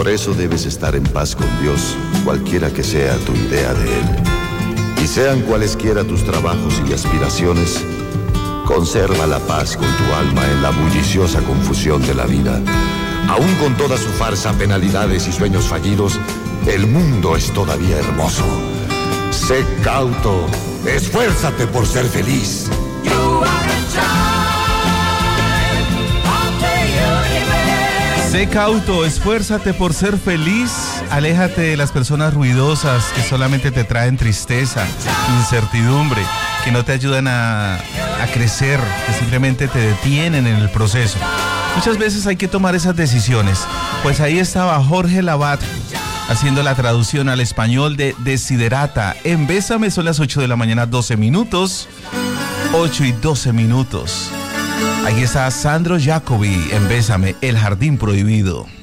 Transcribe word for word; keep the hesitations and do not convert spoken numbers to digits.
Por eso debes estar en paz con Dios, cualquiera que sea tu idea de Él. Y sean cualesquiera tus trabajos y aspiraciones, conserva la paz con tu alma en la bulliciosa confusión de la vida. Aún con toda su farsa, penalidades y sueños fallidos, el mundo es todavía hermoso. Sé cauto, esfuérzate por ser feliz. Sé cauto, esfuérzate por ser feliz. Aléjate de las personas ruidosas que solamente te traen tristeza, incertidumbre, que no te ayudan a, a crecer, que simplemente te detienen en el proceso. Muchas veces hay que tomar esas decisiones. Pues ahí estaba Jorge Lavat haciendo la traducción al español de Desiderata. En Bésame son las ocho de la mañana, doce minutos. ocho y doce minutos. Aquí está Sandro Jacobi en Bésame, El Jardín Prohibido.